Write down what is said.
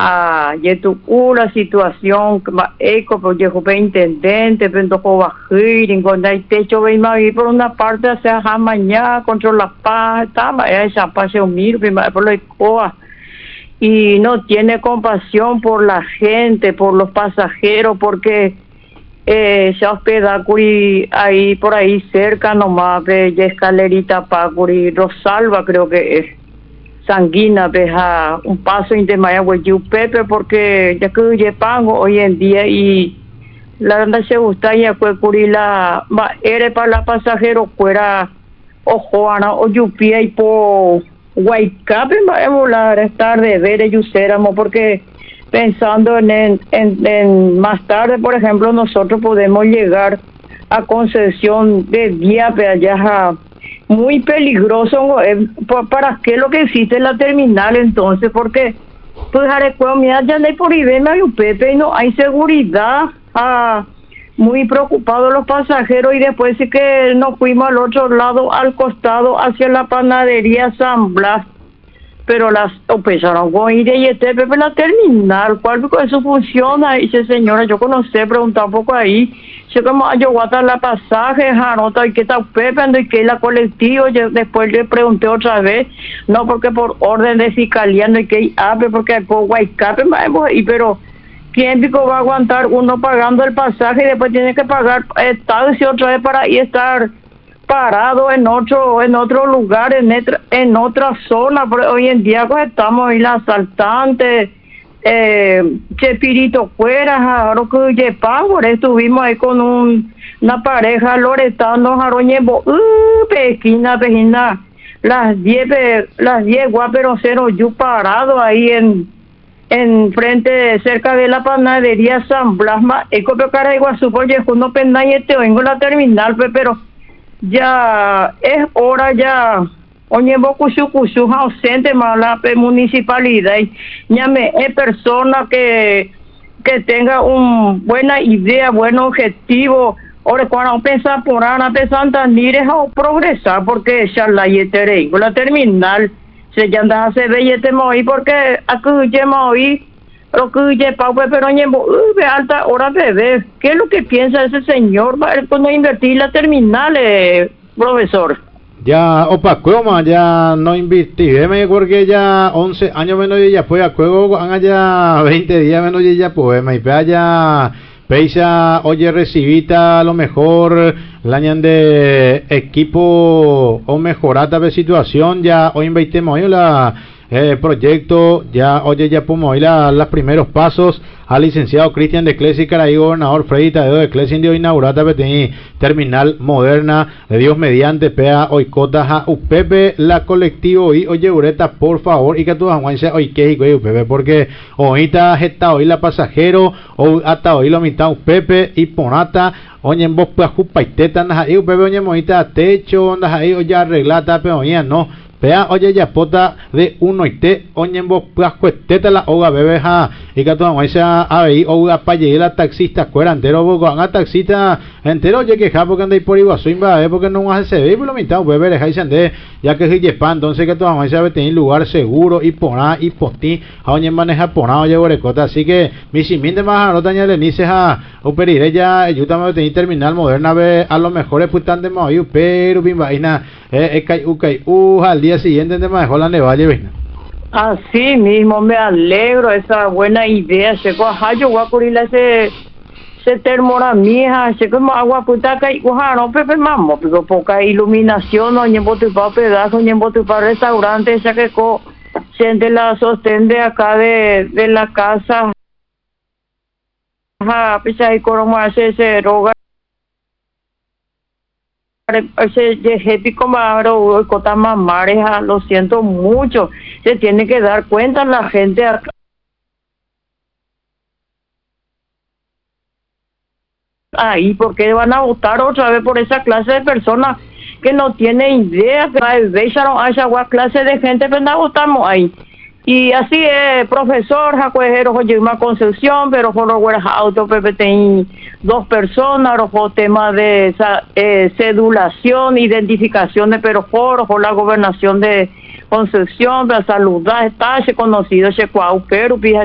y tu la situación que va eco pues llegó pe intendente pero tocó bajar y cuando hay techo ve más por una parte hacia mañana contra la paz estaba esa paz se unir por la coa y no tiene compasión por la gente, por los pasajeros, porque se hospeda ahí por ahí cerca nomás, ya escalerita para Rosalba creo que es sanguina, deja un paso en Pepe, porque ya que yo pago hoy en día y la verdad se gusta ya que la eres para la pasajero fuera o Juana o Yupia y por Guaycape va a volar estar de ver ellos éramos porque pensando en más tarde por ejemplo nosotros podemos llegar a Concepción de día pero allá muy peligroso para qué lo que existe en la terminal entonces porque pues mira ya no hay por ahí Pepe y no hay seguridad muy preocupados los pasajeros y después sí que nos fuimos al otro lado, al costado, hacia la panadería San Blas, pero las empezaron con ir y Pepe la terminal, ¿cuál es su función? Dice señora, yo conocí, preguntaba un poco ahí, yo como yo guata la pasaje, janota, y qué está Pepe, y qué la colectivo, yo después le pregunté otra vez, no porque por orden de fiscalía, no hay que ir porque hay por Guaycape, pero ¿quién pico va a aguantar uno pagando el pasaje y después tiene que pagar taxi otra vez para ir estar parado en otro lugar, en otra zona? Pero hoy en día pues estamos ahí la asaltante, Chespirito fuera, Jaro que pago, estuvimos ahí con una pareja loretano, Jaroñembo, pejina, las 10 guaperos cero yo parado ahí en frente, cerca de la panadería San Blasma, Ecopio Caraiguazú, porque uno pena y vengo la terminal, pero ya es hora ya, oye, Bocuchu, ausente más la municipalidad, llame, es persona que tenga un buena idea, buen objetivo, ahora cuando pensar por Ana, pensar en ir a progresar, porque ya la vengo la terminal, se ya anda a hacer bellete moí porque aquí ya moí lo que ya pau pero de alta hora bebé. ¿Qué es lo que piensa ese señor cuando invertir la terminal, profesor? Ya opacuema ya no invertí porque ya 11 años menos y ya fue a juego ya 20 días menos y ya poema y ya Peisa, oye, recibita a lo mejor la añan de equipo o mejorata de situación, ya hoy invertimos hoy la proyecto, ya oye, ya podemos hoy los primeros pasos al licenciado Cristian de Clesi Caray, gobernador Freddy Tadeo de Clesi Indio inaugurata de terminal moderna de Dios mediante pea oicota a upepe la colectivo y oye ureta por favor y que tu aguanse hoy que y upepe porque ahorita está hoy la pasajero o hasta hoy lo mitad upepe y ponata oye en vos pajupaiteta andas ahí upepe oye moita techo andas ahí oye arreglata pero oye no vea, oye, ya pota de uno y te, oye, en vos teta la hoga bebeja, y que tú no sea a ver, hoga para llegar a taxista, cuera entero, vos a taxista entero, oye, que ja, porque andáis por Iguazú, porque no vas a se ve, por lo mitad, bebé, dejáis andar, ya que es pan, entonces que tú no sea tener lugar seguro, y poná, y postí, a oye, maneja poná, oye, borecota, así que, mi simín de más, no taña lenices a operir, ya, yo también tener terminal moderna, a lo mejor pues tan de mayo, pero, bien, vaina, al día siguiente de más la Nevalle, ¿ves? Así mismo, me alegro, esa buena idea, se coja, yo voy a cubrir se termora mija, se como agua puta que no pepe mamo, pero poca iluminación, no llevo tu pa pedazo, llevo tu pa restaurante, esa que siente la sostén de acá de la casa, pues ahí como se roga. Ese épico maro cota mamareja, lo siento mucho, se tiene que dar cuenta la gente acá. Ahí porque van a votar otra vez por esa clase de personas que no tiene idea, que dejaron a esa clase de gente, pero no votamos ahí. Y así es, profesor, Jacuejero, Joyima Concepción, pero por los auto, PPTI, 2 personas, por tema de cedulación, identificación de pero por la gobernación de Concepción, para saludar, está conocido, ese cuau, pero